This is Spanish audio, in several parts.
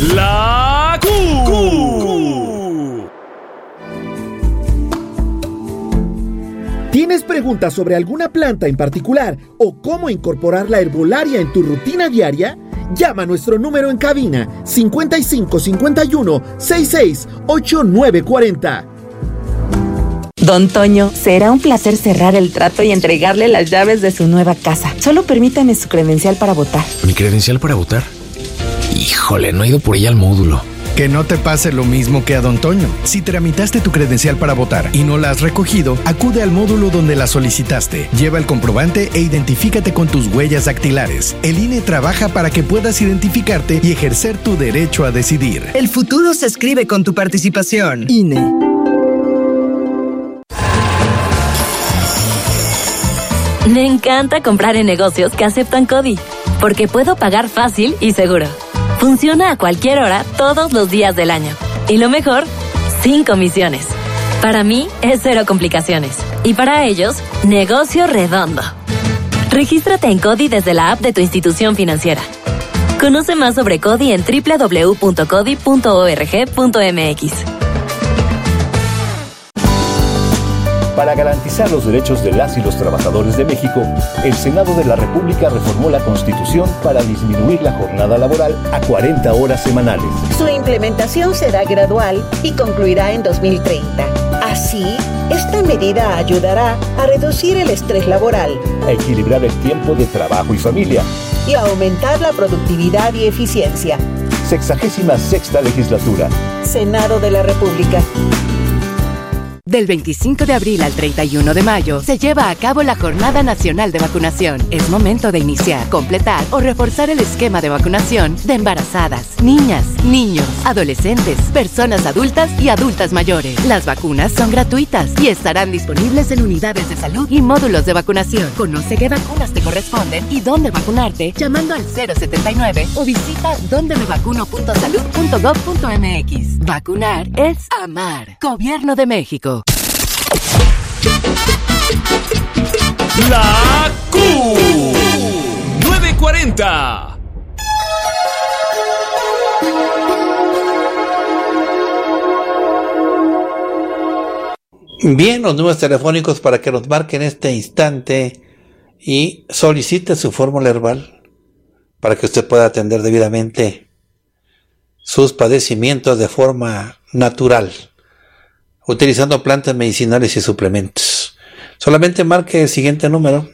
La Q. ¿Tienes preguntas sobre alguna planta en particular o cómo incorporar la herbolaria en tu rutina diaria? Llama a nuestro número en cabina 55 51 66 8940. Don Toño, será un placer cerrar el trato y entregarle las llaves de su nueva casa. Solo permítame su credencial para votar. ¿Mi credencial para votar? Híjole, no he ido por ella al módulo. Que no te pase lo mismo que a Don Toño. Si tramitaste tu credencial para votar y no la has recogido, acude al módulo donde la solicitaste. Lleva el comprobante e identifícate con tus huellas dactilares. El INE trabaja para que puedas identificarte y ejercer tu derecho a decidir. El futuro se escribe con tu participación. INE. Me encanta comprar en negocios que aceptan CODI, porque puedo pagar fácil y seguro. Funciona a cualquier hora, todos los días del año. Y lo mejor, sin comisiones. Para mí, es cero complicaciones. Y para ellos, negocio redondo. Regístrate en CODI desde la app de tu institución financiera. Conoce más sobre CODI en www.codi.org.mx. Para garantizar los derechos de las y los trabajadores de México, el Senado de la República reformó la Constitución para disminuir la jornada laboral a 40 horas semanales. Su implementación será gradual y concluirá en 2030. Así, esta medida ayudará a reducir el estrés laboral, a equilibrar el tiempo de trabajo y familia y a aumentar la productividad y eficiencia. 66ª Legislatura. Senado de la República. Del 25 de abril al 31 de mayo se lleva a cabo la Jornada Nacional de Vacunación. Es momento de iniciar, completar o reforzar el esquema de vacunación de embarazadas, niñas, niños, adolescentes, personas adultas y adultas mayores. Las vacunas son gratuitas y estarán disponibles en unidades de salud y módulos de vacunación. Conoce qué vacunas te corresponden y dónde vacunarte llamando al 079 o visita dondemevacuno.salud.gov.mx. Vacunar es amar. Gobierno de México. La Q 940. Bien, los números telefónicos para que nos marquen en este instante y solicite su fórmula herbal para que usted pueda atender debidamente sus padecimientos de forma natural, utilizando plantas medicinales y suplementos. Solamente marque el siguiente número: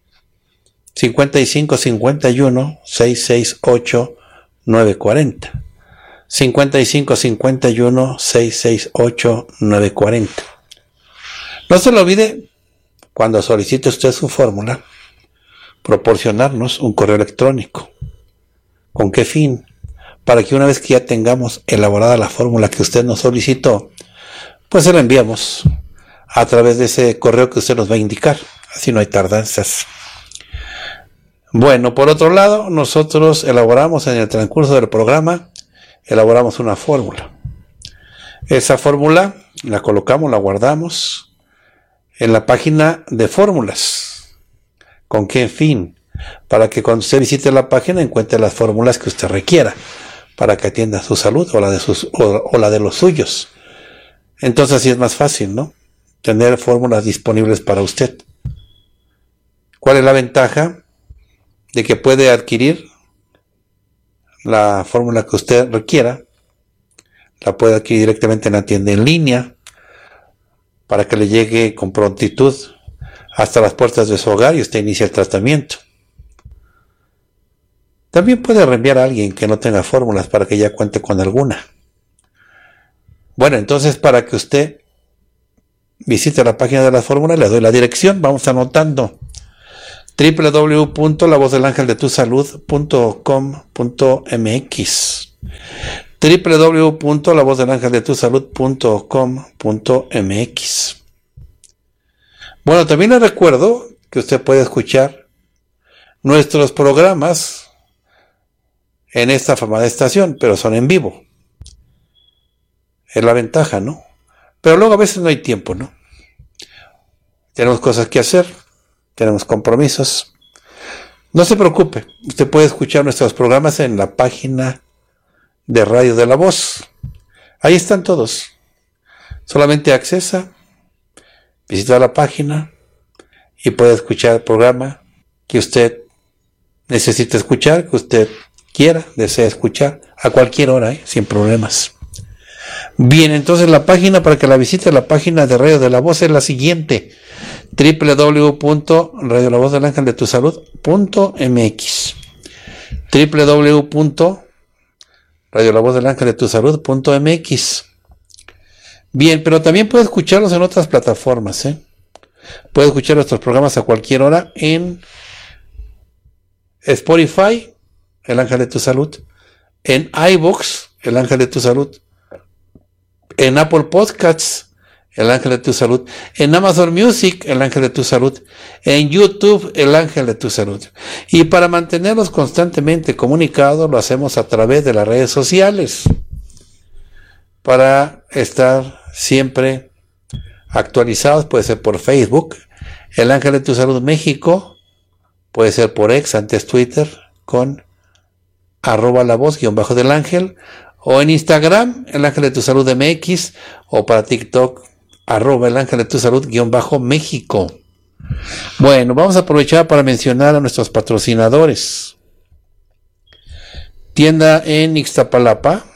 55 51 668 940. 55 51 668 940. No se lo olvide, cuando solicite usted su fórmula, proporcionarnos un correo electrónico. ¿Con qué fin? Para que una vez que ya tengamos elaborada la fórmula que usted nos solicitó, pues se la enviamos a través de ese correo que usted nos va a indicar. Así no hay tardanzas. Bueno, por otro lado, nosotros elaboramos en el transcurso del programa, elaboramos una fórmula. Esa fórmula la colocamos, la guardamos en la página de fórmulas. ¿Con qué fin? Para que cuando usted visite la página encuentre las fórmulas que usted requiera para que atienda su salud o la de los suyos. Entonces así es más fácil, ¿no? Tener fórmulas disponibles para usted. ¿Cuál es la ventaja? De que puede adquirir la fórmula que usted requiera, la puede adquirir directamente en la tienda en línea, para que le llegue con prontitud hasta las puertas de su hogar y usted inicia el tratamiento. También puede reenviar a alguien que no tenga fórmulas para que ya cuente con alguna. Bueno, entonces para que usted visite la página de la fórmula, le doy la dirección, vamos anotando: www.lavozdelangeldetusalud.com.mx www.lavozdelangeldetusalud.com.mx. Bueno, también le recuerdo que usted puede escuchar nuestros programas en esta afamada estación, pero son en vivo. Es la ventaja, ¿no? Pero luego a veces no hay tiempo, ¿no? Tenemos cosas que hacer, tenemos compromisos. No se preocupe, usted puede escuchar nuestros programas en la página de Radio de la Voz. Ahí están todos. Solamente accesa, visita la página y puede escuchar el programa que usted necesita escuchar, que usted quiera, desea escuchar, a cualquier hora, sin problemas. Bien, entonces la página, para que la visite, la página de Radio de la Voz es la siguiente: www.radiolavozdelangeldetusalud.mx www.radiolavozdelangeldetusalud.mx. Bien, pero también puede escucharlos en otras plataformas, Puede escuchar nuestros programas a cualquier hora en Spotify, El Ángel de tu Salud, en iVoox, El Ángel de tu Salud, en Apple Podcasts, El Ángel de tu Salud, en Amazon Music, El Ángel de tu Salud, en YouTube, El Ángel de tu Salud. Y para mantenernos constantemente comunicados, lo hacemos a través de las redes sociales, para estar siempre actualizados. Puede ser por Facebook, El Ángel de tu Salud México, puede ser por X, antes Twitter, con @lavoz_del ángel, o en Instagram, El Ángel de tu Salud MX, o para TikTok, @el ángel de tu salud _México. Bueno, vamos a aprovechar para mencionar a nuestros patrocinadores. Tienda en Ixtapalapa.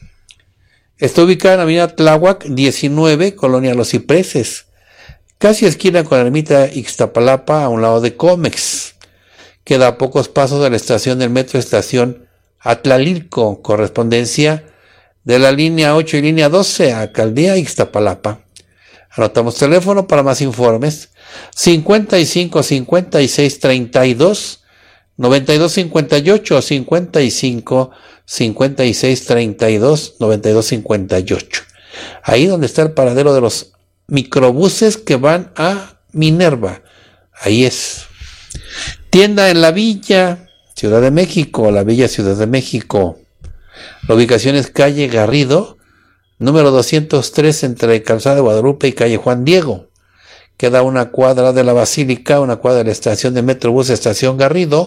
Está ubicada en Avenida Tláhuac 19, Colonia Los Cipreses, casi esquina con la ermita Ixtapalapa, a un lado de Comex. Queda a pocos pasos de la estación del metro Estación Atlalilco, correspondencia de la línea 8 y línea 12, Alcaldía Ixtapalapa. Anotamos teléfono para más informes: 55 56 32 92 58, 55 56 32 92 58. Ahí donde está el paradero de los microbuses que van a Minerva. Ahí es. Tienda en La Villa, Ciudad de México, La Villa, Ciudad de México. La ubicación es calle Garrido, número 203, entre Calzada de Guadalupe y calle Juan Diego. Queda una cuadra de la Basílica, una cuadra de la estación de Metrobús Estación Garrido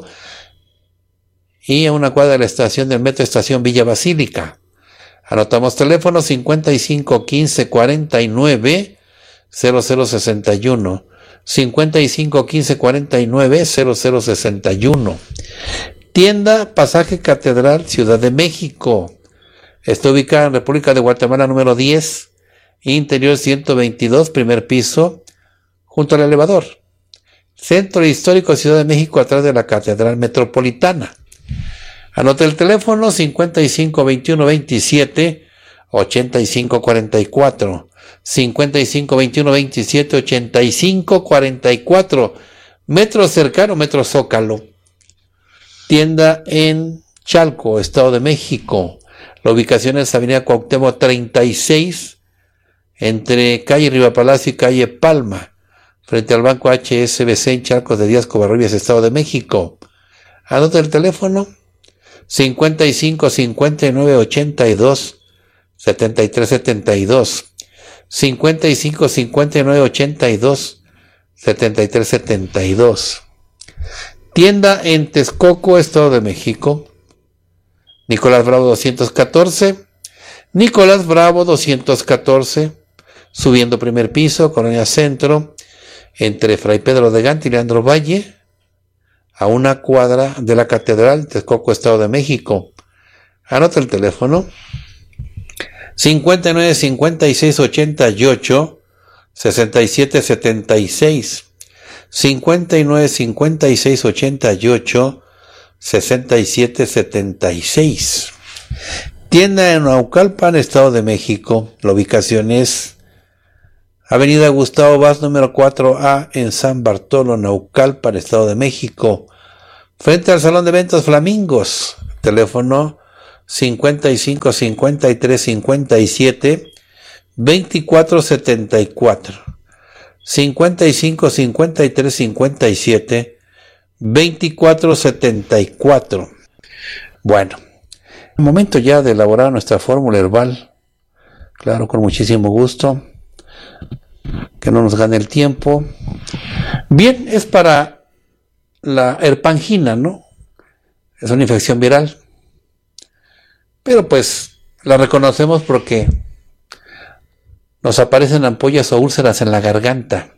y a una cuadra de la estación del Metro Estación Villa Basílica. Anotamos teléfono: 55 15 49 0061. 55 15 49 0061. Tienda Pasaje Catedral, Ciudad de México. Está ubicada en República de Guatemala número 10, interior 122, primer piso, junto al elevador. Centro Histórico Ciudad de México, atrás de la Catedral Metropolitana. Anota el teléfono: 55 21 27 85 44. 55 21 27 85 44. Metro cercano, Metro Zócalo. Tienda en Chalco, Estado de México. La ubicación es Avenida Cuauhtémoc 36, entre calle Rivapalacio y calle Palma, frente al Banco HSBC en Charcos de Díaz Covarrubias, Estado de México. Anota el teléfono: 55 59 82 73 72. 55 59 82 73 72. Tienda en Texcoco, Estado de México. Nicolás Bravo 214. Nicolás Bravo 214. Subiendo primer piso, Colonia Centro, entre Fray Pedro de Gante y Leandro Valle, a una cuadra de la Catedral, Texcoco, Estado de México. Anota el teléfono: 59 56 88 67 76. 59 56 88 67 76. Tienda en Naucalpan, Estado de México. La ubicación es Avenida Gustavo Vaz número 4A, en San Bartolo, Naucalpan, Estado de México, frente al Salón de Eventos Flamingos. Teléfono: 55 53 57 24 74. 55 53 57 24 74. Bueno, momento ya de elaborar nuestra fórmula herbal. Claro, con muchísimo gusto. Que no nos gane el tiempo. Bien, es para la herpangina, ¿no? Es una infección viral. pero pues la reconocemos porque nos aparecen ampollas o úlceras en la garganta.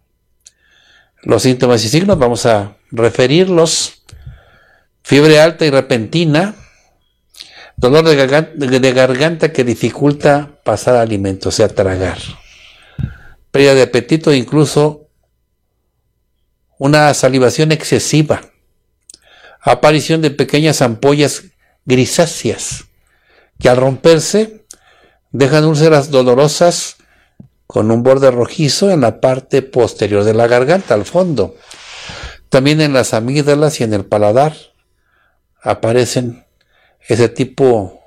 Los síntomas y signos vamos a referirlos: fiebre alta y repentina, dolor de garganta que dificulta pasar alimentos, o sea, tragar, pérdida de apetito e incluso una salivación excesiva, aparición de pequeñas ampollas grisáceas que al romperse dejan úlceras dolorosas con un borde rojizo en la parte posterior de la garganta, al fondo. También en las amígdalas y en el paladar aparecen ese tipo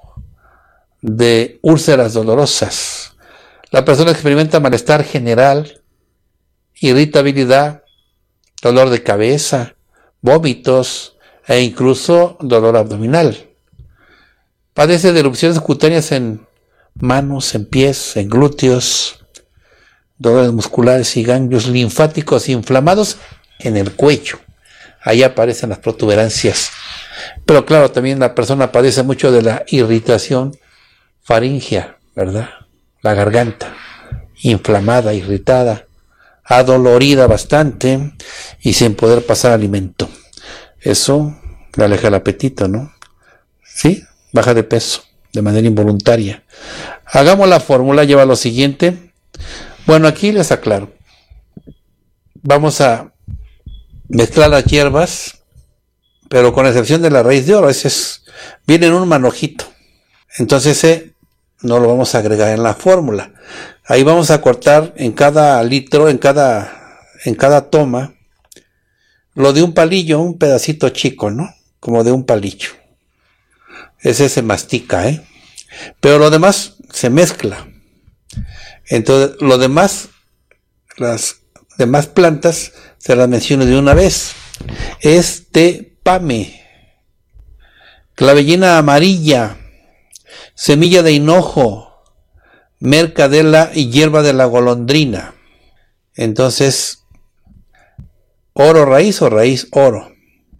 de úlceras dolorosas. La persona experimenta malestar general, irritabilidad, dolor de cabeza, vómitos e incluso dolor abdominal. Padece de erupciones cutáneas en manos, en pies, en glúteos, dolores musculares y ganglios linfáticos inflamados en el cuello. Ahí aparecen las protuberancias. Pero claro, también la persona padece mucho de la irritación faríngea, ¿verdad? La garganta inflamada, irritada, adolorida bastante y sin poder pasar alimento. Eso le aleja el apetito, ¿no? ¿Sí? Baja de peso de manera involuntaria. Hagamos la fórmula, lleva lo siguiente. Bueno, aquí les aclaro. Vamos a mezclar las hierbas, pero con excepción de la raíz de oro. Ese viene en un manojito. Entonces ese no lo vamos a agregar en la fórmula. Ahí vamos a cortar en cada litro, en cada toma, lo de un palillo, un pedacito chico, ¿no? Como de un palillo. Ese se mastica, pero lo demás se mezcla. Entonces, lo demás, las demás plantas, se las menciono de una vez. Es tepame, clavellina amarilla, semilla de hinojo, mercadela y hierba de la golondrina. Entonces, oro raíz o raíz oro.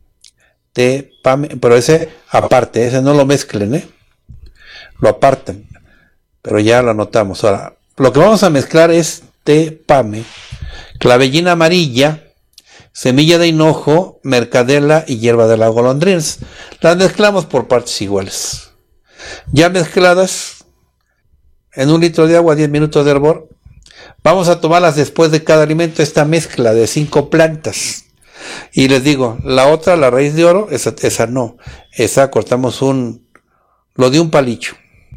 Tepame, pero ese aparte, ese no lo mezclen, lo apartan, pero ya lo anotamos. Ahora, lo que vamos a mezclar es tepame, clavellina amarilla, semilla de hinojo, mercadela y hierba de la golondrina. Las mezclamos por partes iguales. Ya mezcladas, en un litro de agua, 10 minutos de hervor, vamos a tomarlas después de cada alimento, esta mezcla de 5 plantas. Y les digo, la otra, la raíz de oro, esa no. Esa cortamos lo de un palillo.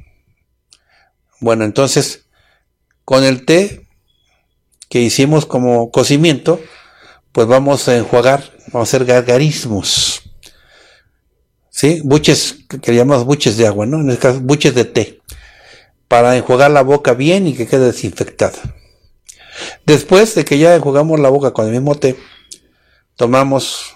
Bueno, entonces, con el té que hicimos como cocimiento, pues vamos a enjuagar, vamos a hacer gargarismos. ¿Sí? Buches, que llamamos buches de agua, ¿no? En este caso, buches de té. Para enjuagar la boca bien y que quede desinfectada. Después de que ya enjuagamos la boca con el mismo té, tomamos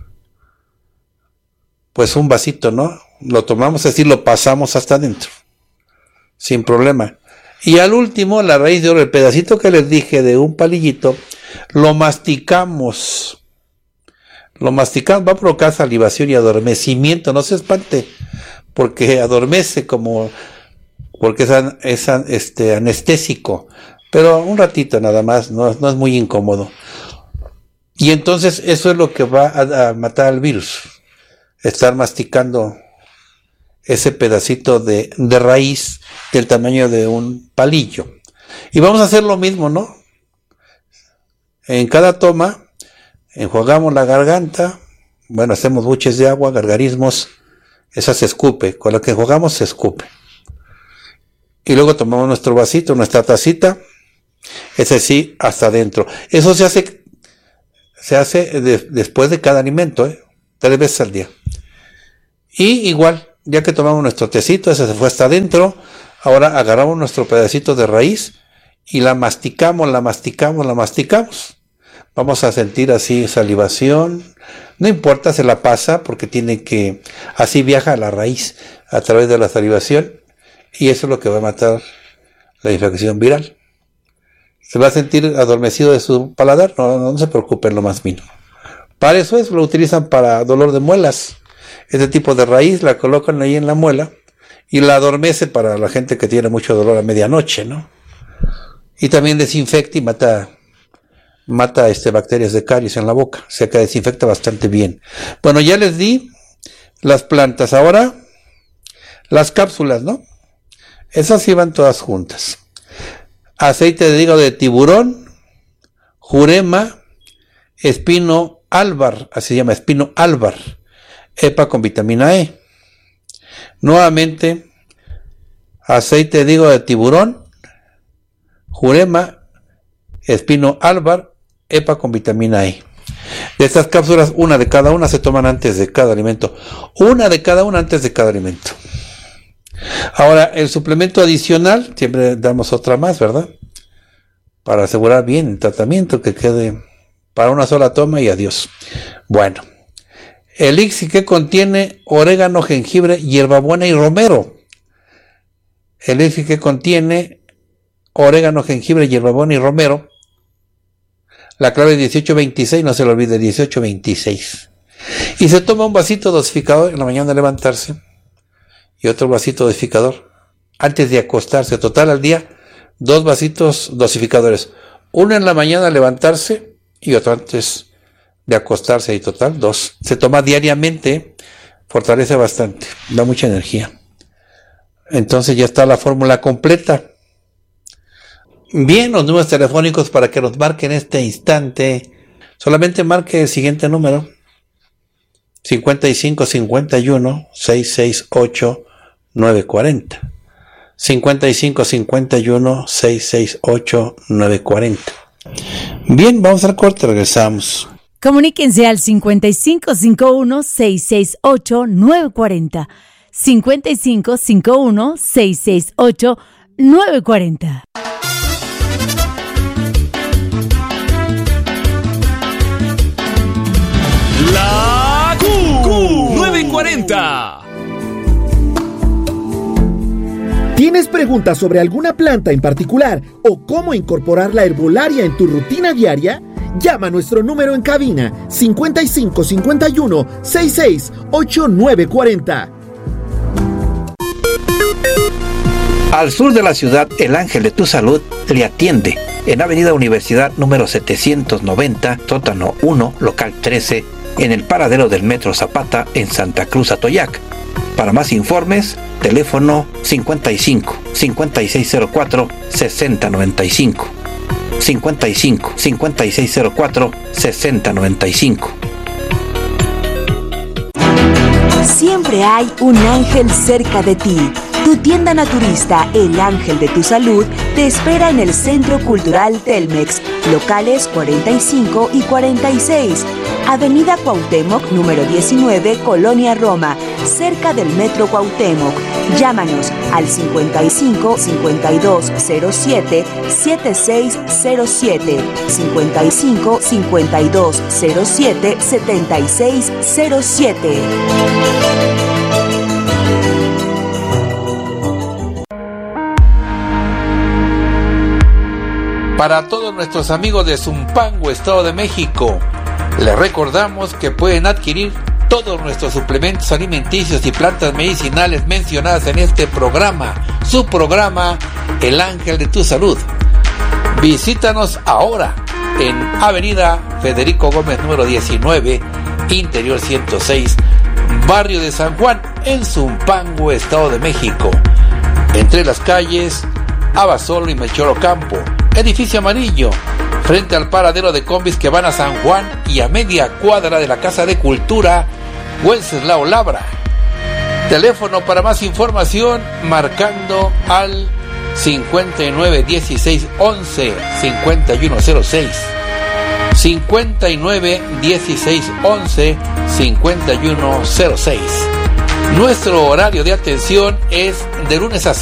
pues un vasito, ¿no? Lo tomamos así, lo pasamos hasta adentro, sin problema. Y al último, la raíz de oro, el pedacito que les dije de un palillito, lo masticamos. Va a provocar salivación y adormecimiento, no se espante, porque adormece porque es anestésico, pero un ratito nada más, no es muy incómodo. Y entonces eso es lo que va a matar al virus, estar masticando ese pedacito de raíz del tamaño de un palillo. Y vamos a hacer lo mismo, ¿no? En cada toma enjuagamos la garganta, bueno, hacemos buches de agua, gargarismos, esa se escupe, con la que enjuagamos se escupe. Y luego tomamos nuestro vasito, nuestra tacita, ese sí, hasta adentro. Eso se hace después de cada alimento, 3 veces al día. Y igual, ya que tomamos nuestro tecito, ese se fue hasta adentro, ahora agarramos nuestro pedacito de raíz y la masticamos. Vamos a sentir así salivación, no importa, se la pasa porque así viaja la raíz a través de la salivación y eso es lo que va a matar la infección viral. ¿Se va a sentir adormecido de su paladar? No se preocupen lo más mínimo. Para eso lo utilizan para dolor de muelas. Este tipo de raíz la colocan ahí en la muela y la adormece para la gente que tiene mucho dolor a medianoche, ¿no? Y también desinfecta y mata bacterias de caries en la boca, o sea que desinfecta bastante bien. Bueno, ya les di las plantas, ahora las cápsulas, ¿no? Esas sí van todas juntas. Aceite de hígado de tiburón, jurema, espino álvar, así se llama, espino álvar, EPA con vitamina E. Nuevamente, aceite de hígado de tiburón, jurema, espino álvar, EPA con vitamina E. De estas cápsulas, una de cada una se toman antes de cada alimento. Una de cada una antes de cada alimento. Ahora, el suplemento adicional, siempre damos otra más, ¿verdad? Para asegurar bien el tratamiento, que quede para una sola toma y adiós. Bueno, el elixir que contiene orégano, jengibre, hierbabuena y romero. El elixir que contiene orégano, jengibre, hierbabuena y romero. La clave es 1826, no se lo olvide, 1826. Y se toma un vasito dosificador en la mañana de levantarse y otro vasito dosificador antes de acostarse. Total al día, 2 vasitos dosificadores. Uno en la mañana al levantarse y otro antes de acostarse, y total 2. Se toma diariamente, fortalece bastante, da mucha energía. Entonces ya está la fórmula completa. Bien, los números telefónicos para que nos marquen este instante. Solamente marque el siguiente número: 55 51 668 940. 55 51 668 940. Bien, vamos al corte, regresamos. Comuníquense al 55 51 668 940. 55 51 668 940. La Q 940. ¿Tienes preguntas sobre alguna planta en particular o cómo incorporar la herbolaria en tu rutina diaria? Llama a nuestro número en cabina 55 51 66 940. Al sur de la ciudad, el Ángel de tu Salud le atiende en Avenida Universidad número 790, sótano 1, local 13, en el paradero del Metro Zapata en Santa Cruz, Atoyac. Para más informes, teléfono 55 5604 6095. 55 5604 6095. Siempre hay un ángel cerca de ti. Tu tienda naturista, El Ángel de tu Salud, te espera en el Centro Cultural Telmex, locales 45 y 46, Avenida Cuauhtémoc, número 19, Colonia Roma, cerca del Metro Cuauhtémoc. Llámanos al 55 52 07 7607, 55 52 07 7607. Para todos nuestros amigos de Zumpango, Estado de México, les recordamos que pueden adquirir todos nuestros suplementos alimenticios y plantas medicinales mencionadas en este programa, su programa El Ángel de tu Salud. Visítanos ahora en Avenida Federico Gómez número 19, Interior 106, Barrio de San Juan, en Zumpango, Estado de México, entre las calles Abasolo y Melchor Ocampo. Edificio amarillo, frente al paradero de combis que van a San Juan y a media cuadra de la Casa de Cultura Wenceslao Labra. Teléfono para más información marcando al 59 16 11 5106. 59 16 11 5106. Nuestro horario de atención es de lunes a